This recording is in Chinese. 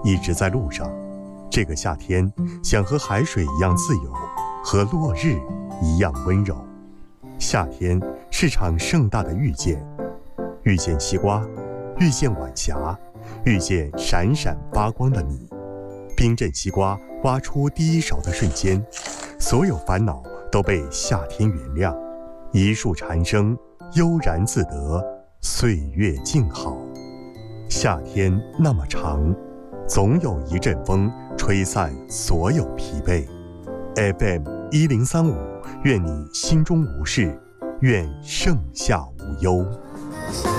一直在路上。这个夏天想和海水一样自由，和落日一样温柔。夏天是场盛大的遇见，遇见西瓜，遇见晚霞，遇见闪闪发光的你。冰镇西瓜挖出第一勺的瞬间，所有烦恼都被夏天原谅。一树蝉声，悠然自得，岁月静好。夏天那么长，总有一阵风吹散所有疲惫。FM1035，愿你心中无事，愿盛夏无忧。